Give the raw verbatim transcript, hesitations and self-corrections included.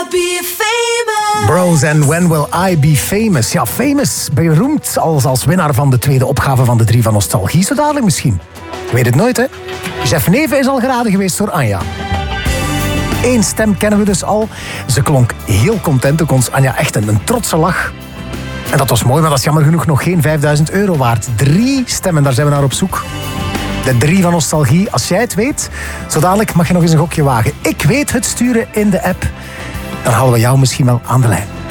I be famous? Bros en When Will I Be Famous? Ja, famous, beroemd als, als winnaar van de tweede opgave van de drie van Nostalgie. Zo dadelijk misschien. Je weet het nooit, hè? Jeff Neven is al geraden geweest door Anja. Eén stem kennen we dus al. Ze klonk heel content, ook ons Anja echt een, een trotse lach. En dat was mooi, maar dat is jammer genoeg nog geen vijfduizend euro waard. Drie stemmen, daar zijn we naar op zoek. De drie van Nostalgie. Als jij het weet, zo dadelijk mag je nog eens een gokje wagen. Ik weet het sturen in de app. Dan halen we jou misschien wel aan de lijn.